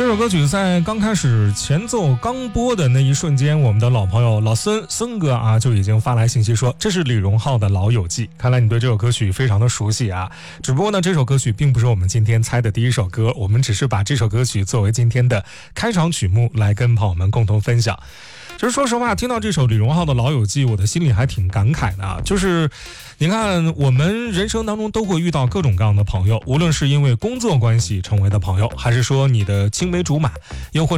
这首歌曲在刚开始前奏刚播的那一瞬间，我们的老朋友老孙哥啊就已经发来信息说，这是李荣浩的《老友记》。看来你对这首歌曲非常的熟悉啊。只不过呢，这首歌曲并不是我们今天猜的第一首歌，我们只是把这首歌曲作为今天的开场曲目来跟朋友们共同分享。就是说实话，听到这首李荣浩的《老友记》，我的心里还挺感慨的啊。就是你看，我们人生当中都会遇到各种各样的朋友，无论是因为工作关系成为的朋友，还是说你的青梅竹马，又或者